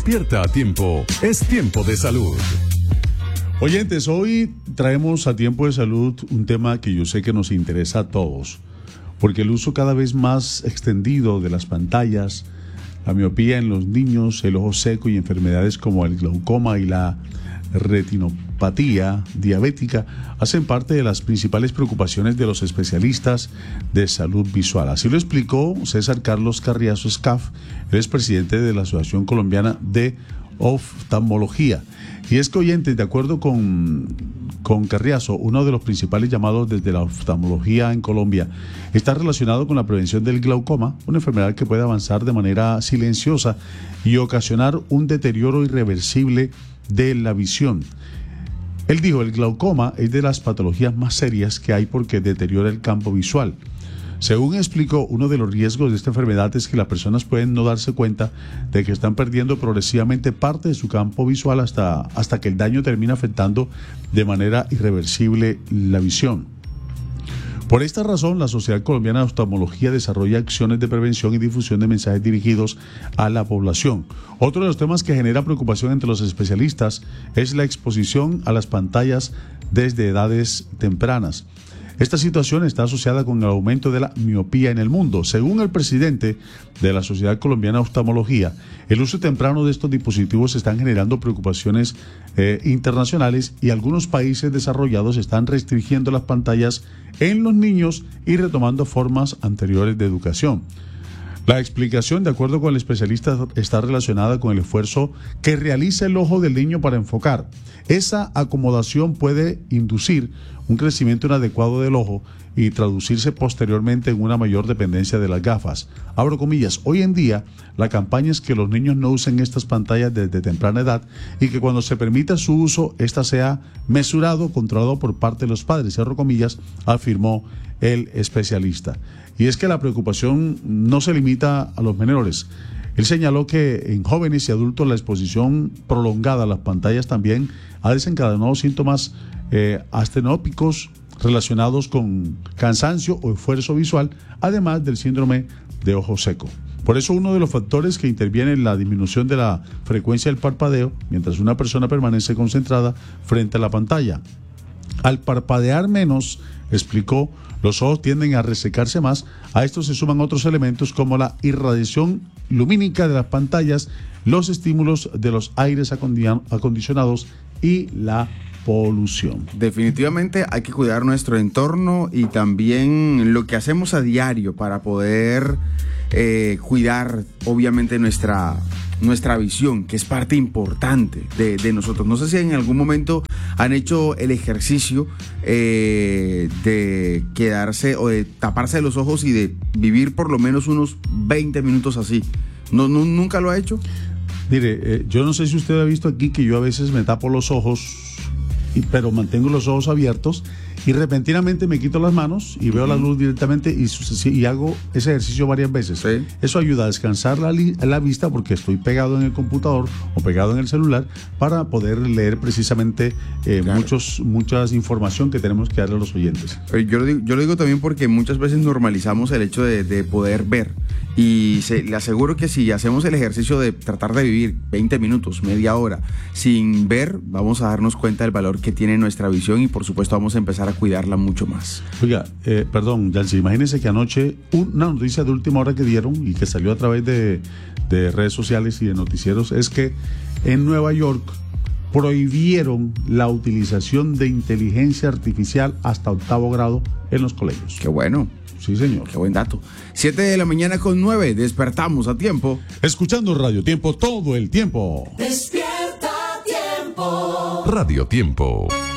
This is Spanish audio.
Despierta a tiempo, es tiempo de salud. Oyentes, hoy traemos a Tiempo de Salud un tema que yo sé que nos interesa a todos, porque el uso cada vez más extendido de las pantallas, la miopía en los niños, el ojo seco y enfermedades como el glaucoma y la retinopatía diabética hacen parte de las principales preocupaciones de los especialistas de salud visual. Así lo explicó César Carlos Carriazo Scaf, él es presidente de la Asociación Colombiana de Oftalmología. Y es que, oyentes, de acuerdo con Carriazo, uno de los principales llamados desde la oftalmología en Colombia está relacionado con la prevención del glaucoma, una enfermedad que puede avanzar de manera silenciosa y ocasionar un deterioro irreversible de la visión. Él dijo, el glaucoma es de las patologías más serias que hay porque deteriora el campo visual. Según explicó, uno de los riesgos de esta enfermedad es que las personas pueden no darse cuenta de que están perdiendo progresivamente parte de su campo visual hasta que el daño termina afectando de manera irreversible la visión. Por esta razón, la Sociedad Colombiana de Oftalmología desarrolla acciones de prevención y difusión de mensajes dirigidos a la población. Otro de los temas que genera preocupación entre los especialistas es la exposición a las pantallas desde edades tempranas. Esta situación está asociada con el aumento de la miopía en el mundo. Según el presidente de la Sociedad Colombiana de Oftalmología, el uso temprano de estos dispositivos están generando preocupaciones internacionales y algunos países desarrollados están restringiendo las pantallas en los niños y retomando formas anteriores de educación. La explicación, de acuerdo con el especialista, está relacionada con el esfuerzo que realiza el ojo del niño para enfocar. Esa acomodación puede inducir un crecimiento inadecuado del ojo y traducirse posteriormente en una mayor dependencia de las gafas. Abro comillas, hoy en día la campaña es que los niños no usen estas pantallas desde temprana edad y que cuando se permita su uso, esta sea mesurado, controlado por parte de los padres, cierro comillas, afirmó el especialista. Y es que la preocupación no se limita a los menores. Él señaló que en jóvenes y adultos la exposición prolongada a las pantallas también ha desencadenado síntomas astenópicos relacionados con cansancio o esfuerzo visual, además del síndrome de ojo seco. Por eso uno de los factores que interviene en la disminución de la frecuencia del parpadeo mientras una persona permanece concentrada frente a la pantalla. Al parpadear menos, explicó, los ojos tienden a resecarse más. A esto se suman otros elementos como la irradiación lumínica de las pantallas, los estímulos de los aires acondicionados y la polución. Definitivamente hay que cuidar nuestro entorno y también lo que hacemos a diario para poder cuidar obviamente nuestra visión, que es parte importante de nosotros. No sé si en algún momento han hecho el ejercicio de quedarse o de taparse los ojos y de vivir por lo menos unos 20 minutos así. ¿Nunca lo ha hecho? Mire, yo no sé si usted ha visto aquí que yo a veces me tapo los ojos, pero mantengo los ojos abiertos y repentinamente me quito las manos y veo la luz directamente y hago ese ejercicio varias veces. Sí. Eso ayuda a descansar la vista porque estoy pegado en el computador o pegado en el celular para poder leer precisamente claro, muchas información que tenemos que darle a los oyentes. Yo lo digo también porque muchas veces normalizamos el hecho de poder ver y le aseguro que si hacemos el ejercicio de tratar de vivir 20 minutos, media hora sin ver, vamos a darnos cuenta del valor que tiene nuestra visión y por supuesto vamos a empezar a cuidarla mucho más. Oiga, perdón, Yancy, imagínense que anoche una noticia de última hora que dieron y que salió a través de redes sociales y de noticieros es que en Nueva York prohibieron la utilización de inteligencia artificial hasta 8º grado en los colegios. Qué bueno. Sí, señor. Qué buen dato. 7:09 a.m, despertamos a tiempo. Escuchando Radio Tiempo todo el tiempo. Despierta a tiempo. Radio Tiempo.